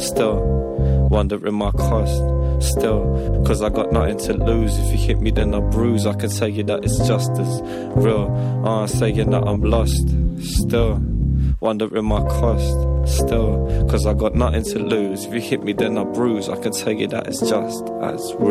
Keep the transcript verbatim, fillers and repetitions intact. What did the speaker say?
still wondering my cost. Still, cause I got nothing to lose. If you hit me then I bruise. I can tell you that it's just as real. I'm saying that I'm lost. Still wondering my cost. Still, cause I got nothing to lose. If you hit me then I bruise. I can tell you that it's just as real.